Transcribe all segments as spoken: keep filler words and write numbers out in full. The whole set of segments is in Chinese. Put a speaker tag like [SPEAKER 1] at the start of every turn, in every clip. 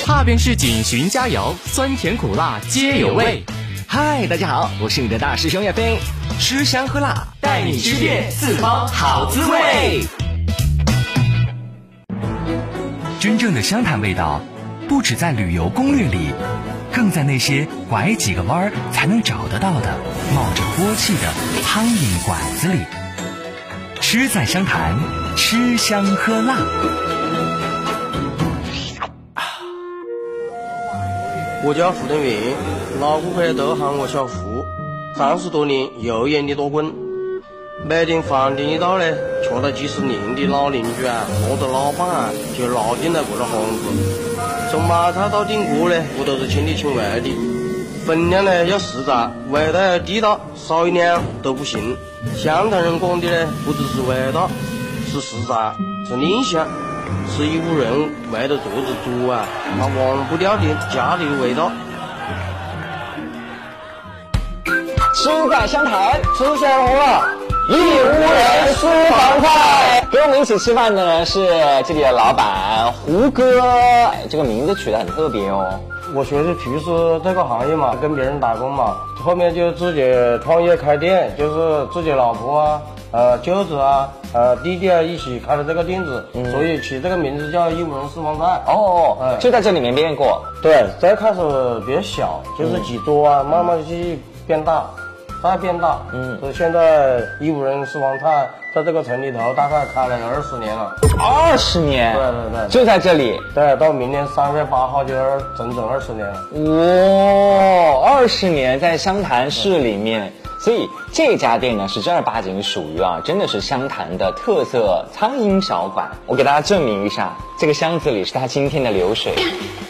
[SPEAKER 1] 踏遍市井寻佳肴，酸甜苦辣皆有味。
[SPEAKER 2] 嗨，大家好，我是你的大师兄叶飞，吃香喝辣，
[SPEAKER 1] 带你吃遍四方好滋味。
[SPEAKER 3] 真正的湘潭味道，不只在旅游攻略里，更在那些拐几个弯儿才能找得到的冒着锅气的苍蝇馆子里。吃在湘潭，吃香喝辣。
[SPEAKER 4] 我叫胡登云，老顾客都喊我小胡，三十多年油盐的多滚。每天饭点一到呢，吃了几十年的老邻居啊，或者老板啊，就拉进来过来行子。从买菜到订锅呢，我都是亲力亲为的，分量呢要实在，味道要地道，少一两都不行。湘潭人讲的呢，不只是味道，是实在，是念想。是一屋人围着桌子煮啊，他忘不掉的家里的味道。
[SPEAKER 2] 吃在湘潭，吃香喝辣，一屋人私房菜。跟我们一起吃饭的呢是这里的老板胡哥，这个名字取得很特别哦。
[SPEAKER 4] 我学是厨师这个行业嘛，跟别人打工嘛，后面就自己创业开店，就是自己老婆啊、呃舅子啊、呃弟弟啊一起开了这个店子，嗯、所以起这个名字叫一屋人私房菜。
[SPEAKER 2] 哦，嗯、就在这里面变过。
[SPEAKER 4] 对，最开始比较小，就是几桌啊，嗯、慢慢去变大，再变大。嗯，所以现在一屋人私房菜在这个城里头大概开了有二十年了。
[SPEAKER 2] 二十年？
[SPEAKER 4] 对对对，
[SPEAKER 2] 就在这里。
[SPEAKER 4] 对，到明年三月八号就整整二十年了。
[SPEAKER 2] 哇，二十年在湘潭市里面。所以这家店呢是正儿八经属于啊，真的是湘潭的特色苍蝇小馆。我给大家证明一下，这个箱子里是他今天的流水。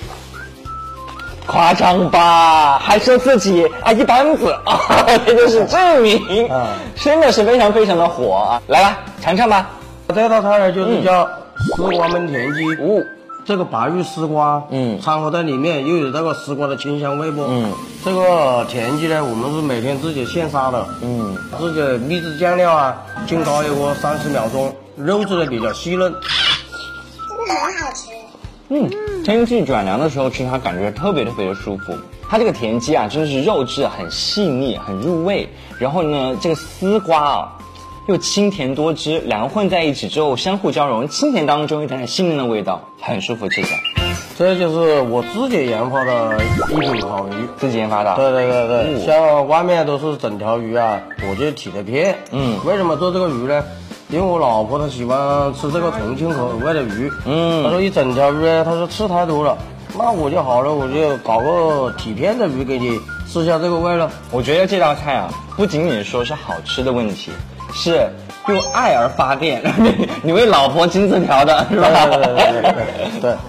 [SPEAKER 2] 夸张吧？还说自己啊一般子啊，这就是证明，嗯，真的是非常非常的火啊！来吧，尝尝吧。
[SPEAKER 4] 这道菜呢就是叫丝瓜焖田鸡。
[SPEAKER 2] 哦，
[SPEAKER 4] 这个白玉丝瓜，嗯，掺和在里面，又有这个丝瓜的清香味不？嗯，这个田鸡呢，我们是每天自己现杀的，嗯，自己秘制酱料啊，浸高油锅三十秒钟，肉质呢比较细嫩，
[SPEAKER 5] 真的很好吃。
[SPEAKER 2] 嗯，天气转凉的时候吃它，感觉特别特别的舒服。它这个田鸡啊，真的是肉质很细腻，很入味。然后呢，这个丝瓜啊，又清甜多汁，两个混在一起之后相互交融，清甜当中有点细嫩的味道，很舒服吃起来。
[SPEAKER 4] 这就是我自己研发的一品烤鱼，
[SPEAKER 2] 自己研发的。
[SPEAKER 4] 对对对对，嗯、像外面都是整条鱼啊，我就剔了片。嗯，为什么做这个鱼呢？因为我老婆她喜欢吃这个重庆口味的鱼，嗯，她说一整条鱼呢，她说吃太多了，那我就好了，我就搞个体片的鱼给你试下这个味了。
[SPEAKER 2] 我觉得这道菜啊，不仅仅说是好吃的问题，是用爱而发电，你你为老婆亲自调的是吧？
[SPEAKER 4] 对对对对对对，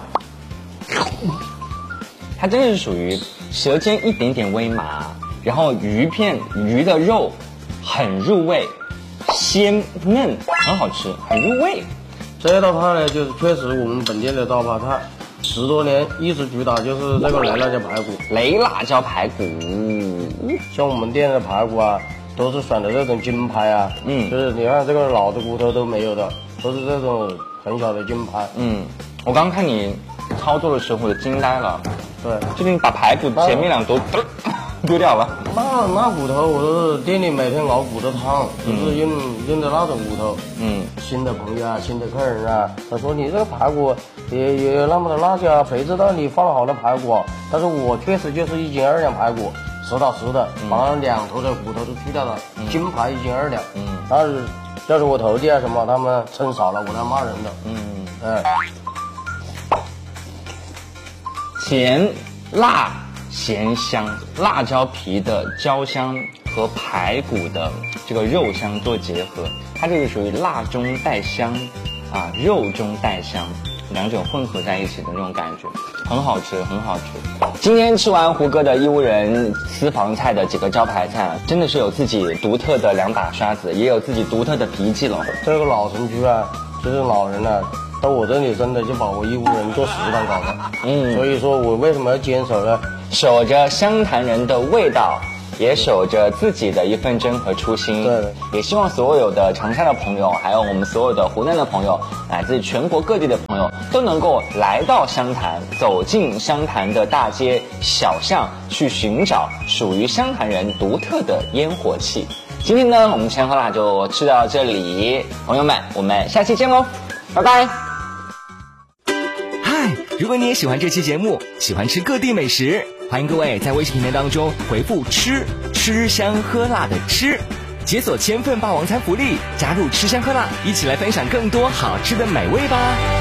[SPEAKER 2] 它真的是属于舌尖一点点微麻，然后鱼片鱼的肉很入味。鲜嫩，很好吃，很入味。
[SPEAKER 4] 这道菜呢，就是确实我们本店的招牌菜，十多年一直主打就是这个雷辣椒排骨。
[SPEAKER 2] 雷辣椒排骨，
[SPEAKER 4] 像我们店的排骨啊，都是选的这种金排啊，嗯，就是你看这个老的骨头都没有的，都是这种很小的金排。
[SPEAKER 2] 嗯，我刚看你操作的时候，我惊呆了。
[SPEAKER 4] 对，
[SPEAKER 2] 就你把排骨前面两头丢掉了。
[SPEAKER 4] 那那骨头，我都是店里每天熬骨头汤，都是用用的那种骨头。嗯，新的朋友啊，新的客人啊，他说你这个排骨也也有那么的辣椒，谁知道你放了好多排骨啊？但是我确实就是一斤二两排骨，实打实的，把两头的骨头都去掉了，金排一斤二两。嗯，但是要是我投递啊什么，他们称少了，我来骂人的。嗯，哎，
[SPEAKER 2] 甜辣。咸香，辣椒皮的焦香和排骨的这个肉香做结合，它这个属于辣中带香，啊，肉中带香，两种混合在一起的那种感觉，很好吃，很好吃。今天吃完胡哥的一屋人私房菜的几个招牌菜，真的是有自己独特的两把刷子，也有自己独特的脾气了。
[SPEAKER 4] 这个老城区啊，就是老人啊，到我这里真的就把我一屋人做食堂搞的。嗯，所以说我为什么要坚守呢？
[SPEAKER 2] 守着湘潭人的味道， 也守着自己的一份真和初心。
[SPEAKER 4] 对，
[SPEAKER 2] 也希望所有的长沙的朋友，还有我们所有的湖南的朋友，乃至全国各地的朋友，都能够来到湘潭，走进湘潭的大街小巷，去寻找属于湘潭人独特的烟火气。今天呢，我们香喝辣就吃到这里，朋友们，我们下期见喽，拜拜。
[SPEAKER 3] 嗨，如果你也喜欢这期节目，喜欢吃各地美食，欢迎各位在微信平台当中回复吃吃香喝辣的吃，解锁千份霸王餐福利，加入吃香喝辣，一起来分享更多好吃的美味吧。